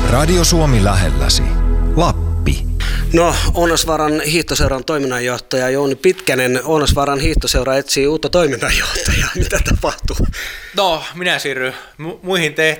Radio Suomi lähelläsi. Lappi. No, Ounasvaaran hiihtoseuran toiminnanjohtaja Jouni Pitkänen. Ounasvaaran hiihtoseura etsii uutta toiminnanjohtajaa. Mitä tapahtuu? No, minä siirryn muihin tehtäviin.